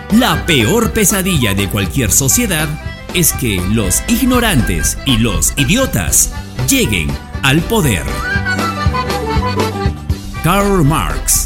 La peor pesadilla de cualquier sociedad es que los ignorantes y los idiotas lleguen al poder. Karl Marx.